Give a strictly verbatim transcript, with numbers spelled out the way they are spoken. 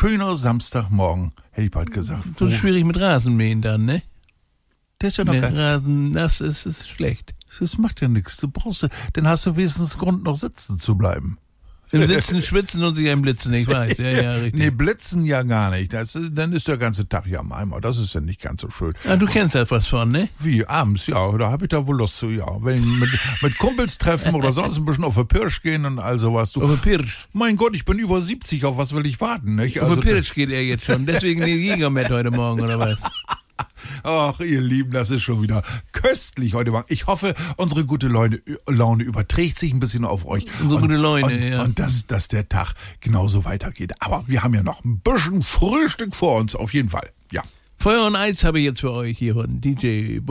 schöner Samstagmorgen, hätte ich bald gesagt. So schwierig mit Rasenmähen dann, ne? Der ist ja noch Der gar Rasen, das ist, ist schlecht. Das macht ja nichts. Du brauchst, dann hast du wenigstens Grund, noch sitzen zu bleiben. Im Sitzen, Schwitzen und sich ein Blitzen, ich weiß. Ja, ja, richtig. Nee, blitzen ja gar nicht. Das ist, dann ist der ganze Tag ja am Eimer. Das ist ja nicht ganz so schön. Ah, du kennst da was von, ne? Wie, abends, ja. Da habe ich da wohl Lust zu, ja. Wenn mit, mit Kumpels treffen oder sonst ein bisschen auf der Pirsch gehen und all sowas. Du, Auf der Pirsch. Mein Gott, ich bin über siebzig. Auf was will ich warten, nicht? Auf Also, der Pirsch geht er jetzt schon. Deswegen den Jäger mit heute Morgen, oder was? Ach, ihr Lieben, das ist schon wieder köstlich heute Morgen. Ich hoffe, unsere gute Laune, Laune überträgt sich ein bisschen auf euch. Unsere und, gute Laune, und, ja. Und dass, dass der Tag genauso weitergeht. Aber wir haben ja noch ein bisschen Frühstück vor uns, auf jeden Fall. Ja. Feuer und Eis habe ich jetzt für euch hier von D J